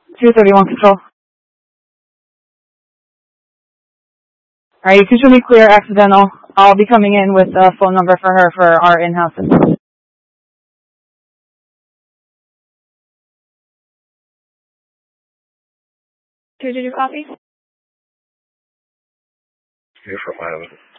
231 Control. Alright, you can show me clear accidental. I'll be coming in with a phone number for her for our in-house system. Did you copy? Here for 5.